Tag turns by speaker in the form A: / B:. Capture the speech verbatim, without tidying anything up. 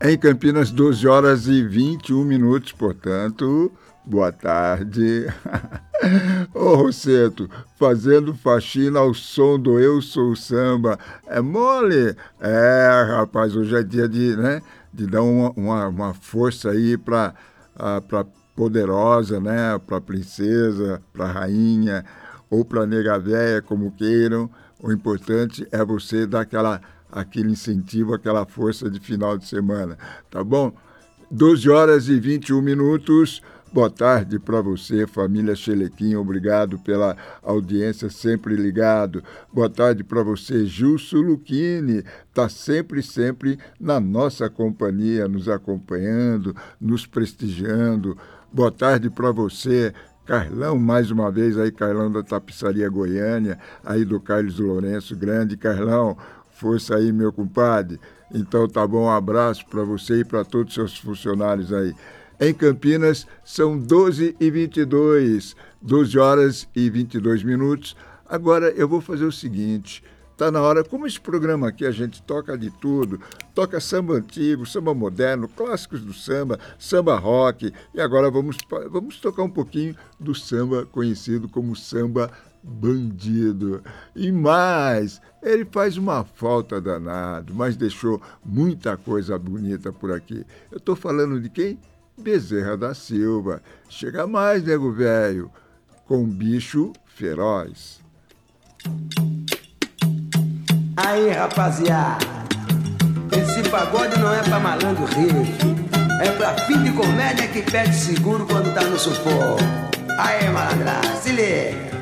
A: Em Campinas, doze horas e vinte e um minutos, portanto, boa tarde. Ô, Rosseto, fazendo faxina ao som do Eu Sou Samba. É mole? É, rapaz, hoje é dia de, né, de dar uma, uma, uma força aí para a poderosa, né, para a princesa, para a rainha, ou para a nega véia, como queiram. O importante é você dar aquela, aquele incentivo, aquela força de final de semana, tá bom? doze horas e vinte e um minutos. Boa tarde para você, família Chelequim, obrigado pela audiência, sempre ligado. Boa tarde para você, Gilson Luchini, está sempre, sempre na nossa companhia, nos acompanhando, nos prestigiando. Boa tarde para você, Carlão, mais uma vez aí, Carlão da Tapeçaria Goiânia, aí do Carlos Lourenço, grande Carlão, força aí, meu compadre. Então tá bom, um abraço para você e para todos os seus funcionários aí. Em Campinas, são doze e vinte e dois, doze horas e vinte e dois minutos. Agora eu vou fazer o seguinte, tá na hora, como esse programa aqui a gente toca de tudo, toca samba antigo, samba moderno, clássicos do samba, samba rock, e agora vamos, vamos tocar um pouquinho do samba conhecido como samba bandido. E mais, ele faz uma falta danada, mas deixou muita coisa bonita por aqui. Eu tô falando de quem? Bezerra da Silva. Chega mais, nego velho, com bicho feroz.
B: Aí, rapaziada, esse pagode não é pra malandro rico, é pra filho de comédia que pede seguro quando tá no sufoco. Aí, malandra, se liga.